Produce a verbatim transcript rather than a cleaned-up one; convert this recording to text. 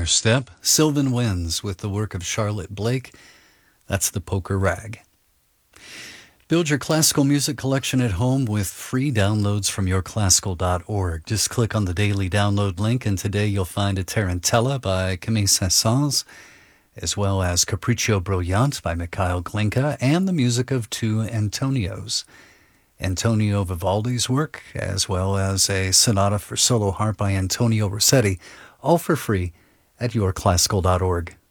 minor step. Sylvan Winds with the work of Charlotte Blake. That's the Poker Rag. Build your classical music collection at home with free downloads from your classical dot org. Just click on the daily download link, and today you'll find a Tarantella by Camille Saint-Saëns, as well as Capriccio Brilliant by Mikhail Glinka, and the music of two Antonios. Antonio Vivaldi's work, as well as a sonata for solo harp by Antonio Rossetti, all for free at your classical dot org.